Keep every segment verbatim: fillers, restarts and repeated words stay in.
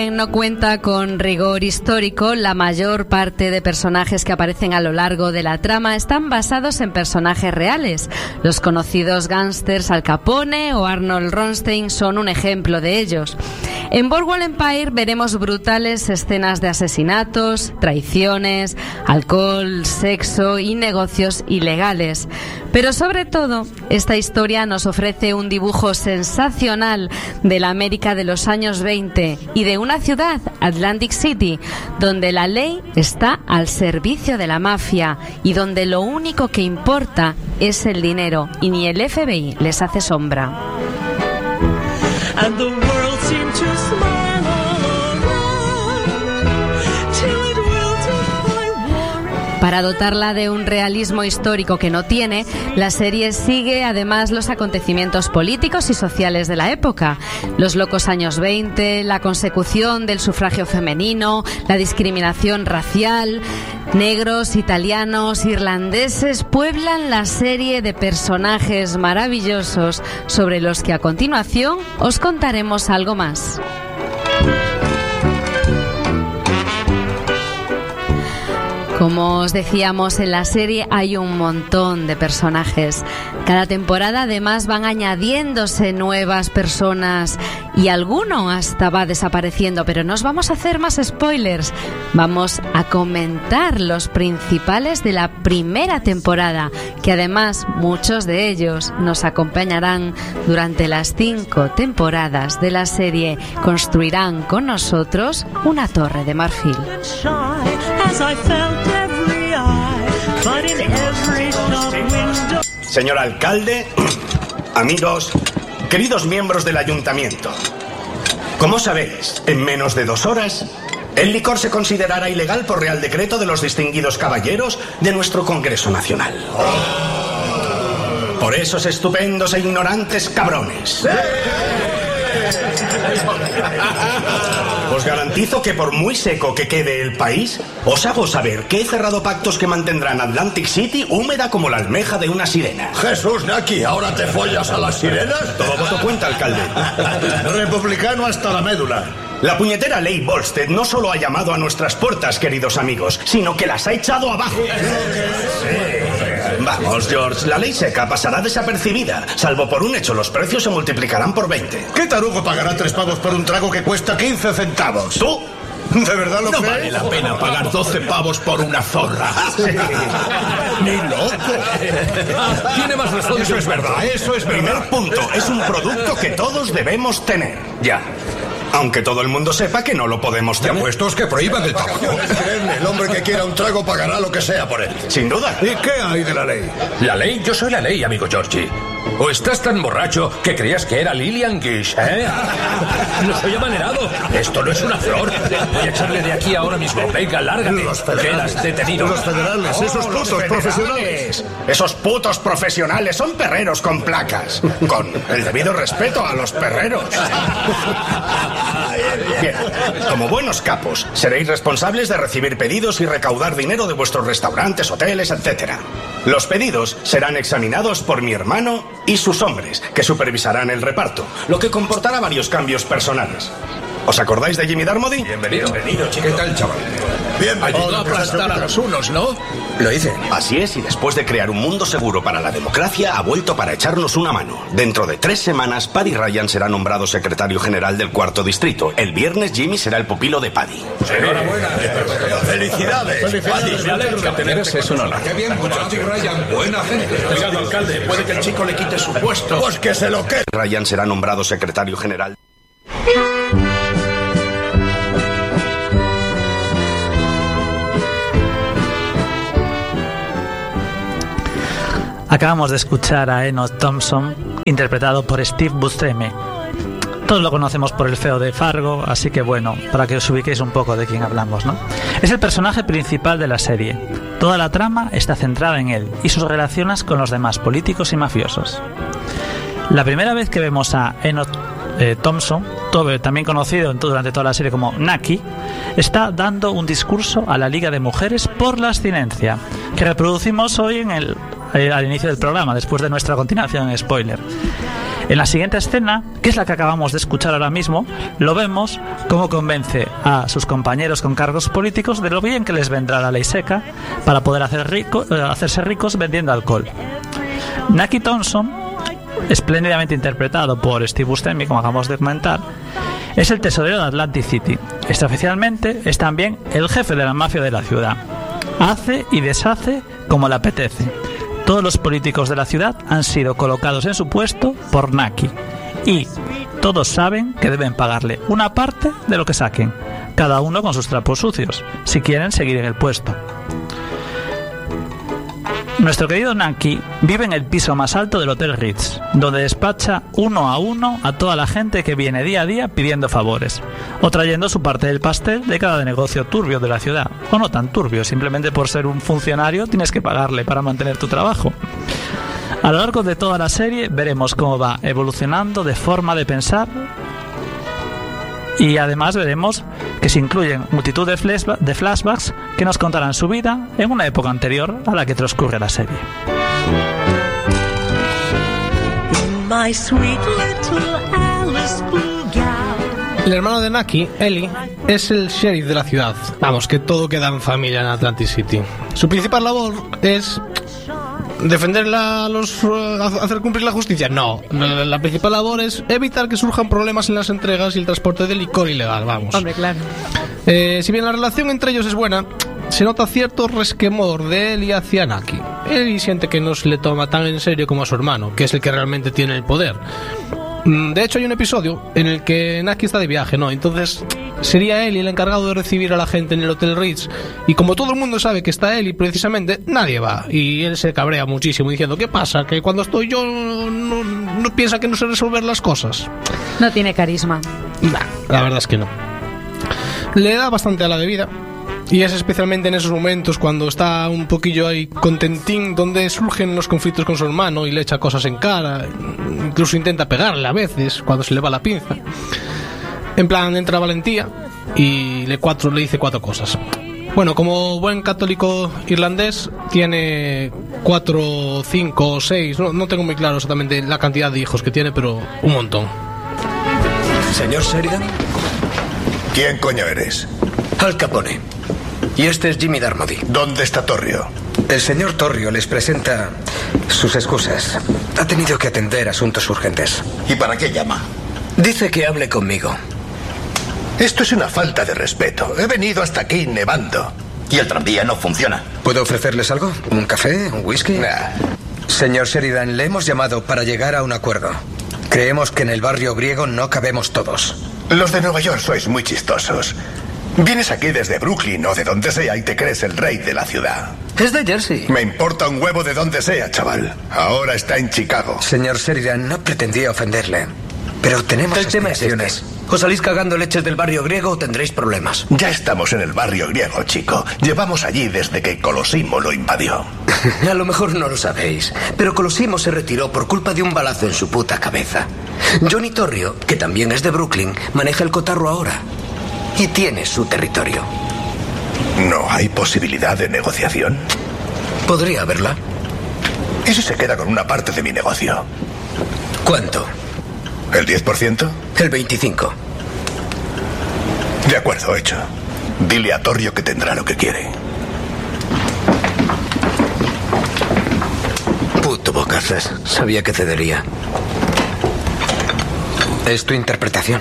No cuenta con rigor histórico. La mayor parte de personajes que aparecen a lo largo de la trama están basados en personajes reales. Los conocidos gángsters Al Capone o Arnold Ronstein son un ejemplo de ellos. En Boardwalk Empire veremos brutales escenas de asesinatos, traiciones, alcohol, sexo y negocios ilegales. Pero sobre todo, esta historia nos ofrece un dibujo sensacional de la América de los años veinte y de una ciudad, Atlantic City, donde la ley está al servicio de la mafia y donde lo único que importa es el dinero y ni el F B I les hace sombra. And the world seemed to smile all around, till it wilted by war. Para dotarla de un realismo histórico que no tiene, la serie sigue además los acontecimientos políticos y sociales de la época. Los locos años veinte, la consecución del sufragio femenino, la discriminación racial. Negros, italianos, irlandeses pueblan la serie de personajes maravillosos sobre los que a continuación os contaremos algo más. Como os decíamos, en la serie hay un montón de personajes. Cada temporada además van añadiéndose nuevas personas y alguno hasta va desapareciendo, pero no os vamos a hacer más spoilers. Vamos a comentar los principales de la primera temporada, que además muchos de ellos nos acompañarán durante las cinco temporadas de la serie. Construirán con nosotros una torre de marfil. Señor alcalde, amigos, queridos miembros del ayuntamiento, como sabéis, en menos de dos horas, el licor se considerará ilegal por real decreto de los distinguidos caballeros de nuestro Congreso Nacional. Por esos estupendos e ignorantes cabrones. Os garantizo que por muy seco que quede el país, os hago saber que he cerrado pactos que mantendrán Atlantic City húmeda como la almeja de una sirena. Jesús, Naki, ¿ahora te follas a las sirenas? Todo voto cuenta, alcalde. Republicano hasta la médula. La puñetera ley Volstead no solo ha llamado a nuestras puertas, queridos amigos, sino que las ha echado abajo. Vamos, George, la ley seca pasará desapercibida. Salvo por un hecho, los precios se multiplicarán por veinte. ¿Qué tarugo pagará tres pavos por un trago que cuesta quince centavos? ¿Tú? ¿De verdad lo no crees? Vale la pena pagar doce pavos por una zorra. Sí. ¡Ni loco! Tiene más razón. Eso es verdad, eso es verdad. Primer punto, es un producto que todos debemos tener. Ya. Aunque todo el mundo sepa que no lo podemos Te tener. apuestos que prohíban el tabaco. El hombre que quiera un trago pagará lo que sea por él. Sin duda. ¿Y qué hay de la ley? ¿La ley? Yo soy la ley, amigo Georgie. ¿O estás tan borracho que creías que era Lillian Gish, eh? No soy amanerado. Esto no es una flor. Voy a echarle de aquí ahora mismo. Venga, lárgate. Los federales. Quedas detenido. Los federales, Oh, esos los putos federales. profesionales. Esos putos profesionales son perreros con placas. Con el debido respeto a los perreros. Bien, como buenos capos, seréis responsables de recibir pedidos y recaudar dinero de vuestros restaurantes, hoteles, etcétera. Los pedidos serán examinados por mi hermano y sus hombres, que supervisarán el reparto, lo que comportará varios cambios personales. ¿Os acordáis de Jimmy Darmody? Bienvenido. Bienvenido, chico. ¿Qué tal, chaval? Bien, Ayudó a aplastar a los unos, ¿no? Lo hice. Así es, y después de crear un mundo seguro para la democracia, ha vuelto para echarnos una mano. Dentro de tres semanas, Paddy Ryan será nombrado secretario general del cuarto distrito. El viernes, Jimmy será el pupilo de Paddy. Enhorabuena. ¡Felicidades! Paddy, me alegro de tener ese es un honor. ¡Qué bien, muchacho Ryan! ¡Buena gente! Oiga, alcalde, puede que el chico le quite su puesto. Pues que se lo quede. Ryan será nombrado secretario general. Acabamos de escuchar a Enoch Thompson, interpretado por Steve Buscemi. Todos lo conocemos por el feo de Fargo, así que bueno, para que os ubiquéis un poco de quién hablamos, ¿no? Es el personaje principal de la serie. Toda la trama está centrada en él y sus relaciones con los demás políticos y mafiosos. La primera vez que vemos a Enoch eh, Thompson, todo, también conocido durante toda la serie como Naki, está dando un discurso a la Liga de Mujeres por la Abstinencia, que reproducimos hoy en el, eh, al inicio del programa, después de nuestra continuación en spoiler. En la siguiente escena, que es la que acabamos de escuchar ahora mismo, lo vemos cómo convence a sus compañeros con cargos políticos de lo bien que les vendrá la ley seca para poder hacer rico, eh, hacerse ricos vendiendo alcohol. Nucky Thompson, espléndidamente interpretado por Steve Buscemi, como acabamos de comentar, es el tesorero de Atlantic City. Extraoficialmente es también el jefe de la mafia de la ciudad. Hace y deshace como le apetece. Todos los políticos de la ciudad han sido colocados en su puesto por Nucky y todos saben que deben pagarle una parte de lo que saquen, cada uno con sus trapos sucios, si quieren seguir en el puesto. Nuestro querido Nucky vive en el piso más alto del Hotel Ritz, donde despacha uno a uno a toda la gente que viene día a día pidiendo favores, o trayendo su parte del pastel de cada negocio turbio de la ciudad, o no tan turbio, simplemente por ser un funcionario tienes que pagarle para mantener tu trabajo. A lo largo de toda la serie veremos cómo va evolucionando de forma de pensar, y además veremos que se incluyen multitud de, flashba- de flashbacks que nos contarán su vida en una época anterior a la que transcurre la serie. El hermano de Nucky, Ellie, es el sheriff de la ciudad. Vamos, que todo queda en familia en Atlantic City. Su principal labor es defender la, los, hacer cumplir la justicia. No, la, la principal labor es evitar que surjan problemas en las entregas y el transporte de licor ilegal, vamos. Hombre, claro. Eh, si bien la relación entre ellos es buena, se nota cierto resquemor de Ellie hacia Nucky. Ellie siente que no se le toma tan en serio como a su hermano, que es el que realmente tiene el poder. De hecho, hay un episodio en el que Nucky está de viaje, ¿no? Entonces sería Ellie el encargado de recibir a la gente en el Hotel Ritz. Y como todo el mundo sabe que está Ellie, precisamente, nadie va. Y él se cabrea muchísimo diciendo, ¿qué pasa? Que cuando estoy yo no, no piensa que no sé resolver las cosas. No tiene carisma. Nah, la verdad es que no. Le da bastante a la bebida. Y es especialmente en esos momentos cuando está un poquillo ahí contentín donde surgen los conflictos con su hermano y le echa cosas en cara, incluso intenta pegarle a veces cuando se le va la pinza. En plan, entra valentía y le, cuatro, le dice cuatro cosas. Bueno, como buen católico irlandés tiene cuatro, cinco o seis, no, no tengo muy claro exactamente la cantidad de hijos que tiene, pero un montón. Señor Sheridan. ¿Quién coño eres? Al Capone. Y este es Jimmy Darmody. ¿Dónde está Torrio? El señor Torrio les presenta sus excusas. Ha tenido que atender asuntos urgentes. ¿Y para qué llama? Dice que hable conmigo. Esto es una falta de respeto. He venido hasta aquí nevando. Y el tranvía no funciona. ¿Puedo ofrecerles algo? ¿Un café? ¿Un whisky? Nah. Señor Sheridan, le hemos llamado para llegar a un acuerdo. Creemos que en el barrio griego no cabemos todos. Los de Nueva York sois muy chistosos. Vienes aquí desde Brooklyn o de donde sea y te crees el rey de la ciudad. Es de Jersey. Me importa un huevo de donde sea, chaval. Ahora está en Chicago. Señor Sheridan, no pretendía ofenderle, pero tenemos El tema es aspiraciones. este. O salís cagando leches del barrio griego o tendréis problemas. Ya estamos en el barrio griego, chico. Llevamos allí desde que Colosimo lo invadió. A lo mejor no lo sabéis, pero Colosimo se retiró por culpa de un balazo en su puta cabeza. Johnny Torrio, que también es de Brooklyn, maneja el cotarro ahora. Y tiene su territorio. ¿No hay posibilidad de negociación? Podría haberla. ¿Y si se queda con una parte de mi negocio? ¿Cuánto? ¿El diez por ciento? El veinticinco. De acuerdo, hecho. Dile a Torrio que tendrá lo que quiere. Puto bocazas. Sabía que cedería. Es tu interpretación.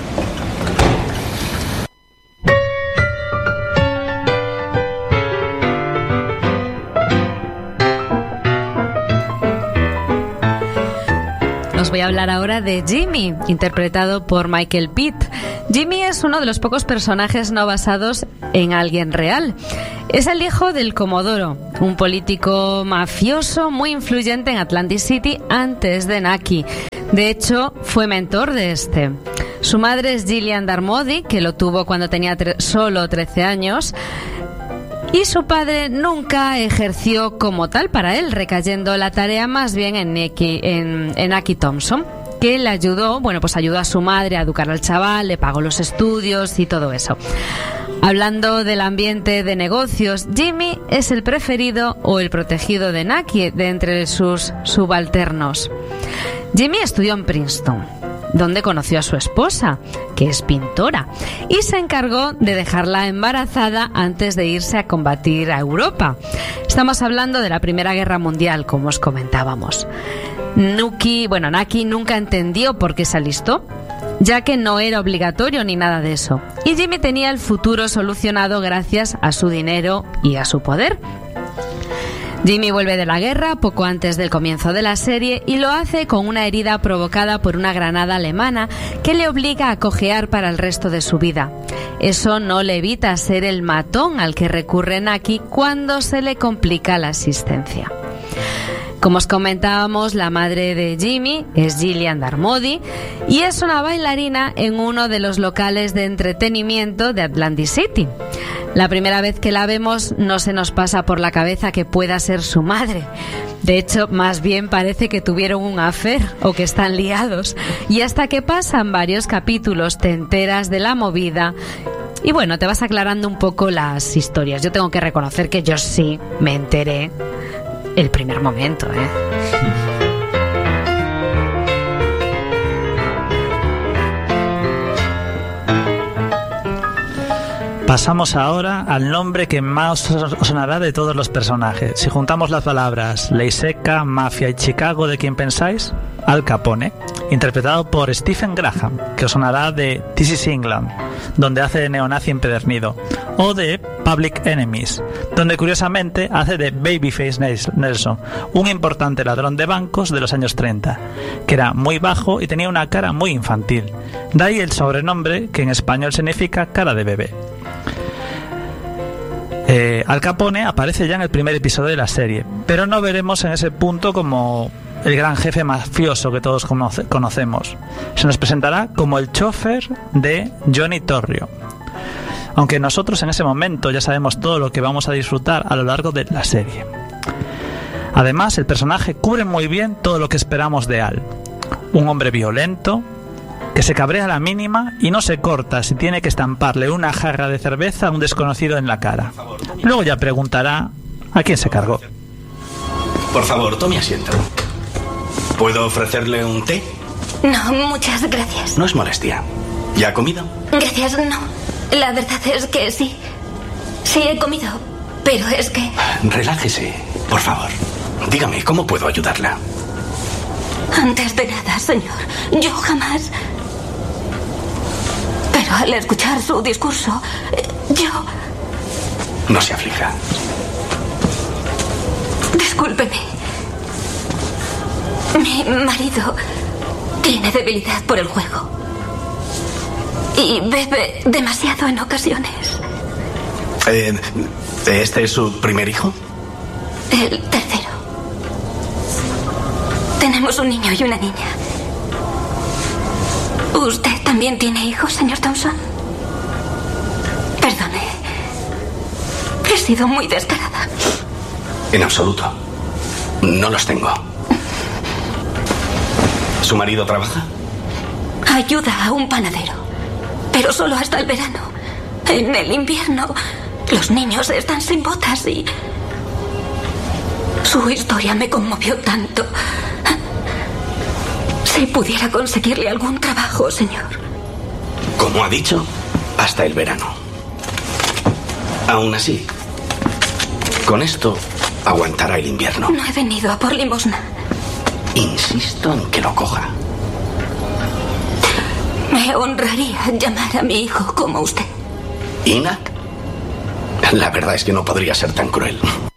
Os voy a hablar ahora de Jimmy, interpretado por Michael Pitt. Jimmy es uno de los pocos personajes no basados en alguien real. Es el hijo del Comodoro, un político mafioso muy influyente en Atlantic City antes de Nucky. De hecho, fue mentor de este. Su madre es Gillian Darmody, que lo tuvo cuando tenía tre- solo trece años. Y su padre nunca ejerció como tal para él, recayendo la tarea más bien en Nucky, en, en Nucky Thompson, que le ayudó, bueno, pues ayudó a su madre a educar al chaval, le pagó los estudios y todo eso. Hablando del ambiente de negocios, Jimmy es el preferido o el protegido de Nucky de entre sus subalternos. Jimmy estudió en Princeton, donde conoció a su esposa, que es pintora, y se encargó de dejarla embarazada antes de irse a combatir a Europa. Estamos hablando de la Primera Guerra Mundial, como os comentábamos. Nuki, bueno, Naki nunca entendió por qué se alistó, ya que no era obligatorio ni nada de eso. Y Jimmy tenía el futuro solucionado gracias a su dinero y a su poder. Jimmy vuelve de la guerra poco antes del comienzo de la serie y lo hace con una herida provocada por una granada alemana que le obliga a cojear para el resto de su vida. Eso no le evita ser el matón al que recurre Naki cuando se le complica la asistencia. Como os comentábamos, la madre de Jimmy es Gillian Darmody y es una bailarina en uno de los locales de entretenimiento de Atlantic City. La primera vez que la vemos no se nos pasa por la cabeza que pueda ser su madre. De hecho, más bien parece que tuvieron un affair o que están liados. Y hasta que pasan varios capítulos te enteras de la movida. Y bueno, te vas aclarando un poco las historias. Yo tengo que reconocer que yo sí me enteré el primer momento, ¿eh? Pasamos ahora al nombre que más os sonará de todos los personajes. Si juntamos las palabras Ley Seca, Mafia y Chicago, ¿de quién pensáis? Al Capone, interpretado por Stephen Graham, que os sonará de This is England, donde hace de neonazi empedernido, o de Public Enemies, donde curiosamente hace de Babyface Nelson, un importante ladrón de bancos de los años treinta, que era muy bajo y tenía una cara muy infantil. De ahí el sobrenombre, que en español significa cara de bebé. Eh, Al Capone aparece ya en el primer episodio de la serie, pero no veremos en ese punto como el gran jefe mafioso que todos conoce, conocemos. Se nos presentará como el chofer de Johnny Torrio, aunque nosotros en ese momento ya sabemos todo lo que vamos a disfrutar a lo largo de la serie. Además, el personaje cubre muy bien todo lo que esperamos de Al: un hombre violento, que se cabrea a la mínima y no se corta si tiene que estamparle una jarra de cerveza a un desconocido en la cara. Luego ya preguntará a quién se cargó. Por favor, tome asiento. ¿Puedo ofrecerle un té? No, muchas gracias. No es molestia. ¿Ya ha comido? Gracias, no. La verdad es que sí. Sí he comido, pero es que... Relájese, por favor. Dígame, ¿cómo puedo ayudarla? Antes de nada, señor, yo jamás... Pero al escuchar su discurso, yo... No se aflija. Discúlpeme. Mi marido tiene debilidad por el juego. Y bebe demasiado en ocasiones. Eh, ¿Este es su primer hijo? El tercero. Tenemos un niño y una niña. ¿Usted también tiene hijos, señor Thompson? Perdone. He sido muy descarada. En absoluto. No los tengo. ¿Su marido trabaja? Ayuda a un panadero, pero solo hasta el verano. En el invierno, los niños están sin botas y... Su historia me conmovió tanto. Si pudiera conseguirle algún trabajo, señor. Como ha dicho, hasta el verano. Aún así, con esto aguantará el invierno. No he venido a por limosna. Insisto en que lo coja. Me honraría llamar a mi hijo como usted. ¿Enoch? La verdad es que no podría ser tan cruel.